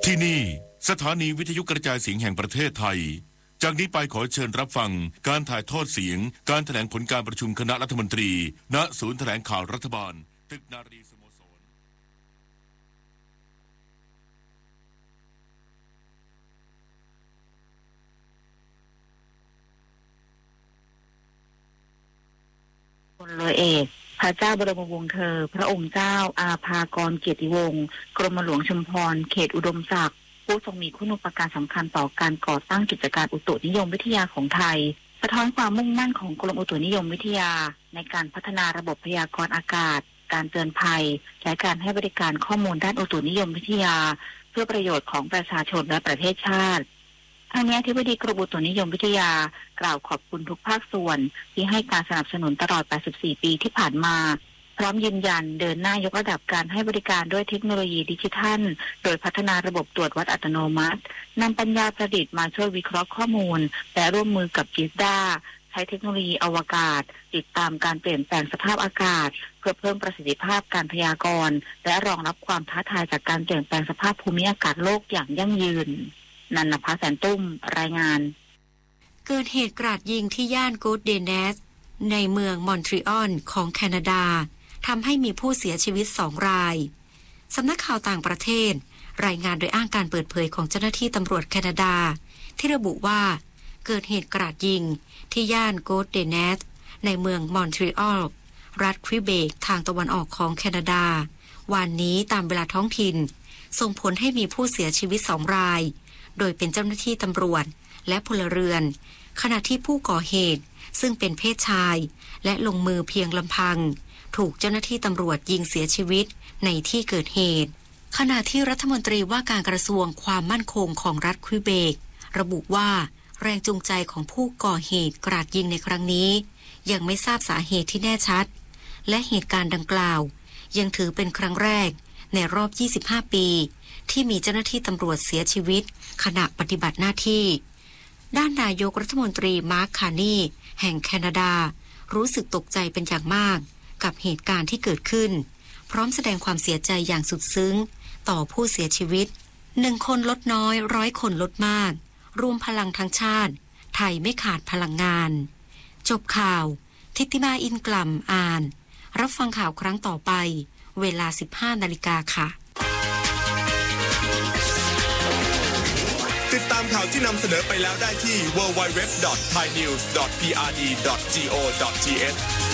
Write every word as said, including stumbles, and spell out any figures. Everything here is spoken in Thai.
ที่นี่สถานีวิทยุกระจายเสียงแห่งประเทศไทยจากนี้ไปขอเชิญรับฟังการถ่ายทอดเสียงการแถลงผลการประชุมคณะรัฐมนตรีณศูนย์แถลงข่าวรัฐบาลตึกนารีสโมสรพลเรือเอกพระเจ้าบรมวงศ์เธอพระองค์เจ้าอาภากรเกียรติวงศ์กรมหลวงชุมพรเขตอุดมศักดิ์ผู้ทรงมีคุณูปการสำคัญต่อการก่อตั้งกิจการอุตุนิยมวิทยาของไทยสะท้อนความมุ่งมั่นของกรมอุตุนิยมวิทยาในการพัฒนาระบบพยากรณ์อากาศการเตือนภัยและการให้บริการข้อมูลด้านอุตุนิยมวิทยาเพื่อประโยชน์ของประชาชนและประเทศชาติทางนี้อธิบดีกรมอุตุนิยมวิทยากล่าวขอบคุณทุกภาคส่วนที่ให้การสนับสนุนตลอดแปดสิบสี่ปีที่ผ่านมาพร้อมยืนยันเดินหน้ายกระดับการให้บริการด้วยเทคโนโลยีดิจิทัลโดยพัฒนาระบบตรวจวัดอัตโนมัตินำปัญญาประดิษฐ์มาช่วยวิเคราะห์ข้อมูลและร่วมมือกับจิสดาใช้เทคโนโลยีอวกาศติดตามการเปลี่ยนแปลงสภาพอากาศเพื่อเพิ่มประสิทธิภาพการพยากรณ์และรองรับความท้าทายจากการเปลี่ยนแปลงสภาพภูมิอากาศโลกอย่างยั่งยืนนันนภาแสนตุ้มรายงานเกิดเหตุกราดยิงที่ย่านโกดเดเนสในเมืองมอนทรีออลของแคนาดาทำให้มีผู้เสียชีวิตสองรายสำนักข่าวต่างประเทศรายงานโดยอ้างการเปิดเผยของเจ้าหน้าที่ตำรวจแคนาดาที่ระบุว่าเกิดเหตุกราดยิงที่ย่านโกดเดเนสในเมืองมอนทรีออลรัฐควิเบกทางตะวันออกของแคนาดาวันนี้ตามเวลาท้องถิ่นส่งผลให้มีผู้เสียชีวิตสองรายโดยเป็นเจ้าหน้าที่ตำรวจและพลเรือนขณะที่ผู้ก่อเหตุซึ่งเป็นเพศชายและลงมือเพียงลำพังถูกเจ้าหน้าที่ตำรวจยิงเสียชีวิตในที่เกิดเหตุขณะที่รัฐมนตรีว่าการกระทรวงความมั่นคงของรัฐควิเบกระบุว่าแรงจูงใจของผู้ก่อเหตุกราดยิงในครั้งนี้ยังไม่ทราบสาเหตุที่แน่ชัดและเหตุการณ์ดังกล่าวยังถือเป็นครั้งแรกในรอบยี่สิบห้าปีที่มีเจ้าหน้าที่ตำรวจเสียชีวิตขณะปฏิบัติหน้าที่ด้านนายกรัฐมนตรีมาร์คคาร์นีแห่งแคนาดารู้สึกตกใจเป็นอย่างมากกับเหตุการณ์ที่เกิดขึ้นพร้อมแสดงความเสียใจอย่างสุดซึ้งต่อผู้เสียชีวิตหนึ่งคนลดน้อยร้อยคนลดมากรวมพลังทั้งชาติไทยไม่ขาดพลังงานจบข่าวทิติมาอินกล่ำอ่านรับฟังข่าวครั้งต่อไปเวลา สิบห้านาฬิกา นค่ะติดตามข่าวที่นำเสนอไปแล้วได้ที่ ดับเบิลยู ดับเบิลยู ดับเบิลยู ดอท ไทยนิวส์ ดอท พี อาร์ ดี ดอท จี โอ ดอท ที เอช